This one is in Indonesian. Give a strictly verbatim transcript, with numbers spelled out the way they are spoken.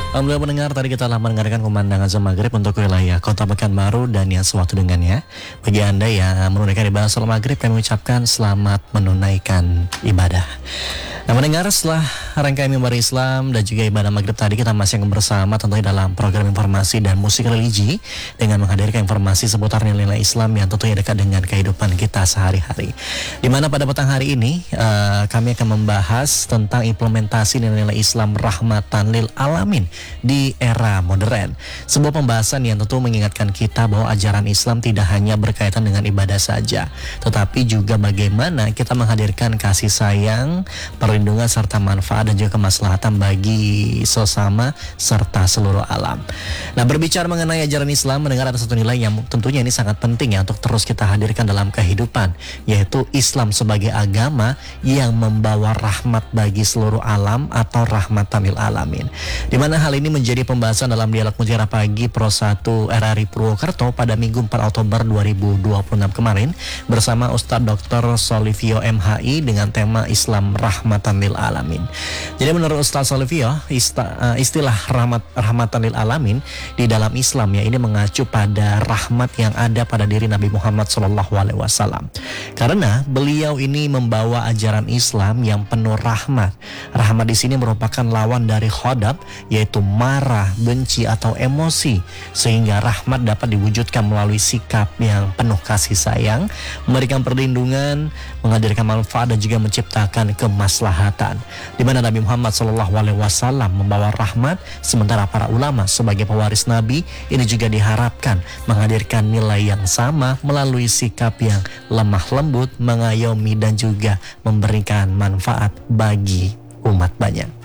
Alhamdulillah pendengar, tadi kita telah mendengarkan pemandangan azan maghrib untuk wilayah Kota Pekanbaru dan yang sewaktu dengannya. Bagi Anda yang menunaikan ibadah salat maghrib, kami mengucapkan selamat menunaikan ibadah. Nah mendengar, setelah rangkaian mimbar Islam dan juga ibadah maghrib tadi, kita masih akan bersama tentunya dalam program informasi dan musik religi dengan menghadirkan informasi seputar nilai-nilai Islam yang tentunya dekat dengan kehidupan kita sehari-hari. Dimana pada petang hari ini uh, kami akan membahas tentang implementasi nilai-nilai Islam rahmatan lil alamin di era modern. Sebuah pembahasan yang tentu mengingatkan kita bahwa ajaran Islam tidak hanya berkaitan dengan ibadah saja, tetapi juga bagaimana kita menghadirkan kasih sayang, perlindungan serta manfaat dan juga kemaslahatan bagi sesama serta seluruh alam. Nah, berbicara mengenai ajaran Islam, mendengar ada satu nilai yang tentunya ini sangat penting ya untuk terus kita hadirkan dalam kehidupan, yaitu Islam sebagai agama yang membawa rahmat bagi seluruh alam atau rahmatan lil alamin. Di mana hal ini menjadi pembahasan dalam dialog Mutiara Pagi Pro satu R R I Purwokerto pada Minggu empat Oktober dua ribu dua puluh enam kemarin bersama Ustadz Doktor Solivio M H I dengan tema Islam rahmatan lil alamin. Jadi menurut Ustadz Solivio, istilah rahmat rahmatan lil alamin di dalam Islam ya ini mengacu pada rahmat yang ada pada diri Nabi Muhammad shallallahu alaihi wasallam. Karena beliau ini membawa ajaran Islam yang penuh rahmat. Rahmat di sini merupakan lawan dari ghadab, yaitu marah, benci atau emosi, sehingga rahmat dapat diwujudkan melalui sikap yang penuh kasih sayang, memberikan perlindungan, menghadirkan manfaat dan juga menciptakan kemaslahatan. Di mana Nabi Muhammad shallallahu alaihi wasallam membawa rahmat, sementara para ulama sebagai pewaris Nabi ini juga diharapkan menghadirkan nilai yang sama melalui sikap yang lemah lembut, mengayomi dan juga memberikan manfaat bagi umat banyak.